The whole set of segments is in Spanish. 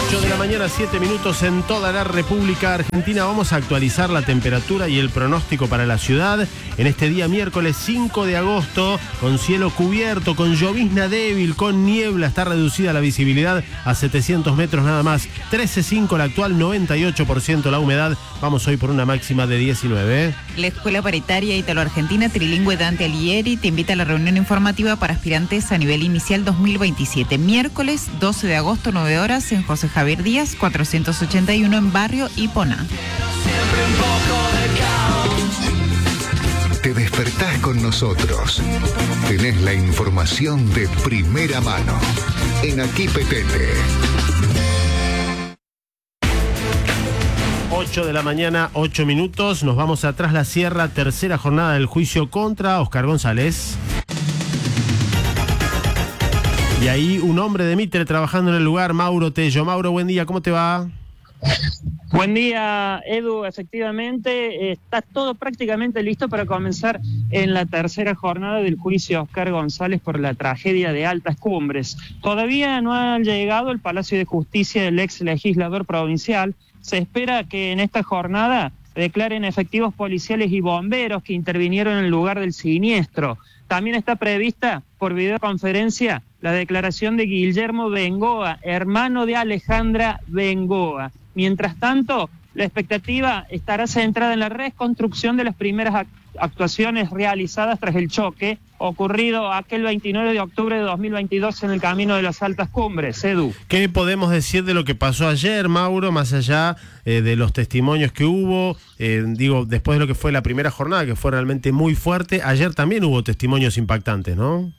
8 de la mañana, 7 minutos en toda la República Argentina. Vamos a actualizar la temperatura y el pronóstico para la ciudad en este día miércoles 5 de agosto, con cielo cubierto, con llovizna débil, con niebla. Está reducida la visibilidad a 700 metros nada más. 13,5 la actual, 98% la humedad. Vamos hoy por una máxima de 19. La Escuela Paritaria Italo-Argentina Trilingüe Dante Alighieri te invita a la reunión informativa para aspirantes a nivel inicial 2027. Miércoles 12 de agosto, 9 horas, en José Javier Díaz, 481 en Barrio Hipona. Te despertás con nosotros. Tenés la información de primera mano. En Aquí Petete. 8 de la mañana, 8 minutos. Nos vamos a Tras la Sierra, tercera jornada del juicio contra Oscar González. Y ahí un hombre de Mitre trabajando en el lugar, Mauro Tello. Mauro, buen día, ¿cómo te va? Buen día, Edu. Efectivamente, está todo prácticamente listo para comenzar en la tercera jornada del juicio a Oscar González por la tragedia de Altas Cumbres. Todavía no ha llegado al Palacio de Justicia del ex legislador provincial. Se espera que en esta jornada declaren efectivos policiales y bomberos que intervinieron en el lugar del siniestro. También está prevista por videoconferencia la declaración de Guillermo Bengoa, hermano de Alejandra Bengoa. Mientras tanto, la expectativa estará centrada en la reconstrucción de las primeras actuaciones realizadas tras el choque ocurrido aquel 29 de octubre de 2022 en el camino de las Altas Cumbres. Edu. ¿Qué podemos decir de lo que pasó ayer, Mauro, más allá de los testimonios que hubo? Después de lo que fue la primera jornada, que fue realmente muy fuerte, ayer también hubo testimonios impactantes, ¿no?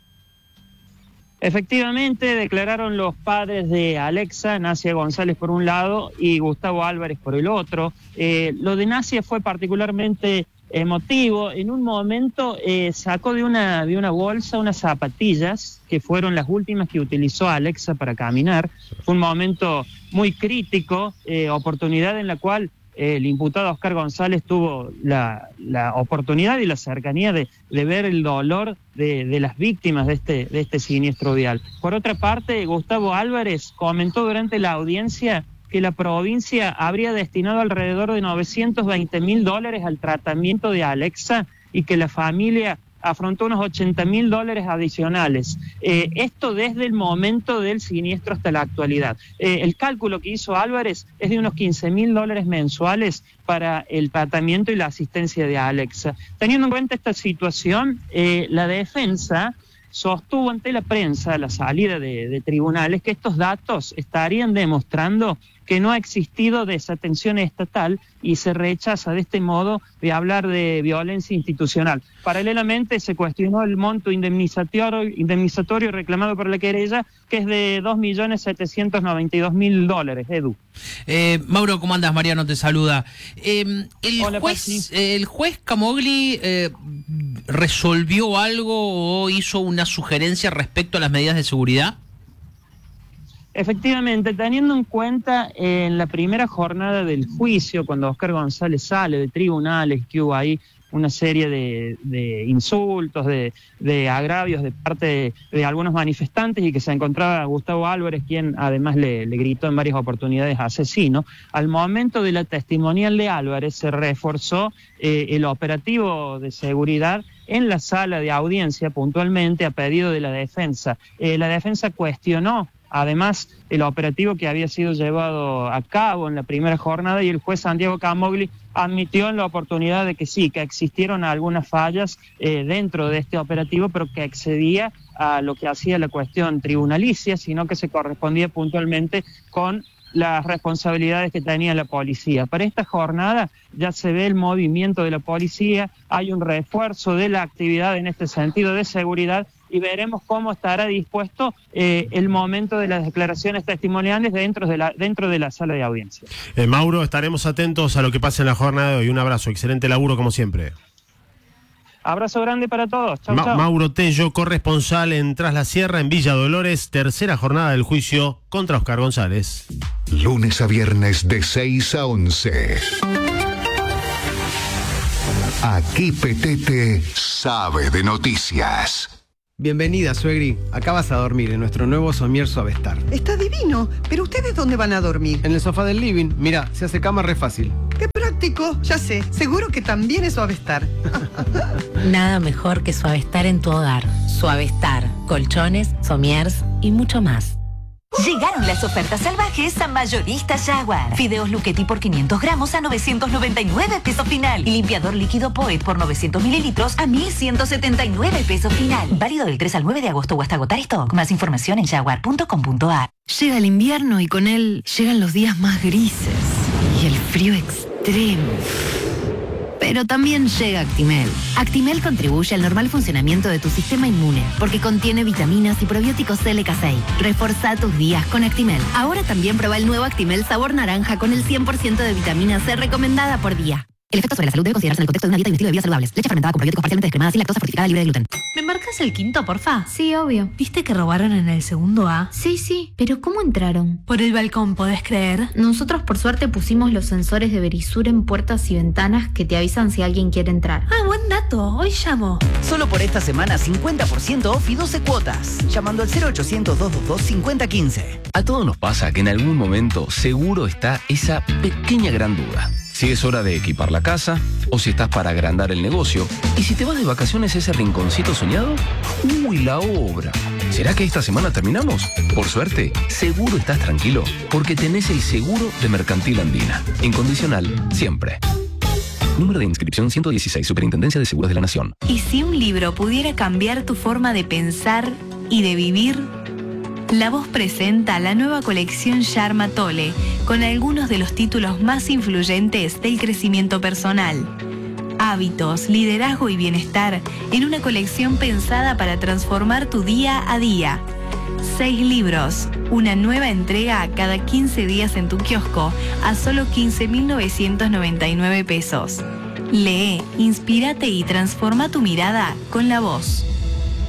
Efectivamente, declararon los padres de Alexa, Nacia González por un lado y Gustavo Álvarez por el otro. Lo de Nacia fue particularmente emotivo. En un momento sacó de una bolsa unas zapatillas que fueron las últimas que utilizó Alexa para caminar. Fue un momento muy crítico, oportunidad en la cual el imputado Oscar González tuvo la oportunidad y la cercanía de ver el dolor de las víctimas de este siniestro vial. Por otra parte, Gustavo Álvarez comentó durante la audiencia que la provincia habría destinado alrededor de $920.000 al tratamiento de Alexa y que la familia afrontó unos $80.000 adicionales. Esto desde el momento del siniestro hasta la actualidad. El cálculo que hizo Álvarez es de unos $15.000 mensuales para el tratamiento y la asistencia de Alexa. Teniendo en cuenta esta situación, la defensa sostuvo ante la prensa a la salida de tribunales que estos datos estarían demostrando que no ha existido desatención estatal y se rechaza de este modo de hablar de violencia institucional. Paralelamente se cuestionó el monto indemnizatorio reclamado por la querella, que es de $2.792.000, Edu. Mauro, ¿cómo andas? Mariano te saluda. Hola, el juez Camogli resolvió algo o hizo una sugerencia respecto a las medidas de seguridad. Efectivamente, teniendo en cuenta en la primera jornada del juicio, cuando Oscar González sale de tribunales, que hubo ahí una serie de insultos, de agravios de parte de algunos manifestantes y que se encontraba Gustavo Álvarez, quien además le gritó en varias oportunidades asesino. Al momento de la testimonial de Álvarez se reforzó el operativo de seguridad en la sala de audiencia, puntualmente a pedido de la defensa. La defensa cuestionó además el operativo que había sido llevado a cabo en la primera jornada y el juez Santiago Camogli admitió en la oportunidad de que sí, que existieron algunas fallas dentro de este operativo, pero que excedía a lo que hacía la cuestión tribunalicia, sino que se correspondía puntualmente con las responsabilidades que tenía la policía. Para esta jornada ya se ve el movimiento de la policía, hay un refuerzo de la actividad en este sentido de seguridad y veremos cómo estará dispuesto el momento de las declaraciones testimoniales dentro de la sala de audiencia. Mauro, estaremos atentos a lo que pase en la jornada de hoy. Un abrazo, excelente laburo como siempre. Abrazo grande para todos. Chau, chau. Mauro Tello, corresponsal en Tras la Sierra, en Villa Dolores, tercera jornada del juicio contra Oscar González. Lunes a viernes de 6 a 11. Aquí Petete sabe de noticias. Bienvenida, suegri. Acá vas a dormir en nuestro nuevo somier Suavestar. Está divino, pero ¿ustedes dónde van a dormir? En el sofá del living. Mira, se hace cama re fácil. ¡Qué práctico! Ya sé, seguro que también es Suavestar. Nada mejor que Suavestar en tu hogar. Suavestar, colchones, somiers y mucho más. Llegaron las ofertas salvajes a Mayoristas Jaguar. Fideos Luchetti por 500 gramos a 999 pesos final. Y limpiador líquido Poet por 900 mililitros a 1179 pesos final. Válido del 3 al 9 de agosto o hasta agotar stock. Más información en jaguar.com.ar. Llega el invierno y con él llegan los días más grises y el frío extremo. Pero también llega Actimel. Actimel contribuye al normal funcionamiento de tu sistema inmune porque contiene vitaminas y probióticos LK6. Reforza tus días con Actimel. Ahora también prueba el nuevo Actimel sabor naranja con el 100% de vitamina C recomendada por día. El efecto sobre la salud debe considerarse en el contexto de una dieta y un estilo de vida saludables. Leche fermentada con probióticos parcialmente descremada sin lactosa fortificada libre de gluten. ¿Me marcas el quinto, porfa? Sí, obvio. ¿Viste que robaron en el segundo A? Sí, pero ¿cómo entraron? Por el balcón, ¿podés creer? Nosotros por suerte pusimos los sensores de Verisur en puertas y ventanas que te avisan si alguien quiere entrar. Ah, buen dato. Hoy llamo. Solo por esta semana 50% off y 12 cuotas. Llamando al 0800-222-5015. A todos nos pasa que en algún momento seguro está esa pequeña gran duda. Si es hora de equipar la casa o si estás para agrandar el negocio. Y si te vas de vacaciones a ese rinconcito soñado, ¡uy, la obra! ¿Será que esta semana terminamos? Por suerte, seguro estás tranquilo porque tenés el seguro de Mercantil Andina. Incondicional, siempre. Número de inscripción 116, Superintendencia de Seguros de la Nación. ¿Y si un libro pudiera cambiar tu forma de pensar y de vivir? La Voz presenta la nueva colección Sharma Tole, con algunos de los títulos más influyentes del crecimiento personal. Hábitos, liderazgo y bienestar en una colección pensada para transformar tu día a día. 6 libros, una nueva entrega cada 15 días en tu kiosco a solo 15.999 pesos. Lee, inspírate y transforma tu mirada con La Voz.